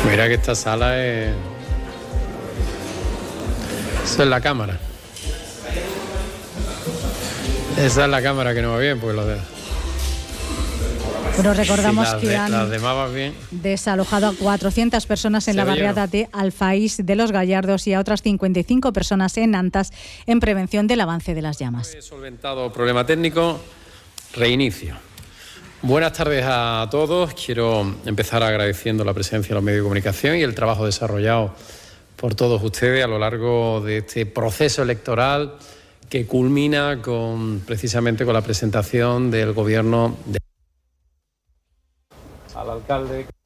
Mira que esta sala es... Esa es la cámara. Esa es la cámara que no va bien, porque los de... Pero recordamos sí, que las demás van bien. Desalojado a 400 personas en la barriada de Alfaís de los Gallardos y a otras 55 personas en Nantas en prevención del avance de las llamas. He solventado problema técnico, reinicio. Buenas tardes a todos. Quiero empezar agradeciendo la presencia de los medios de comunicación y el trabajo desarrollado por todos ustedes a lo largo de este proceso electoral que culmina precisamente con la presentación del gobierno al alcalde.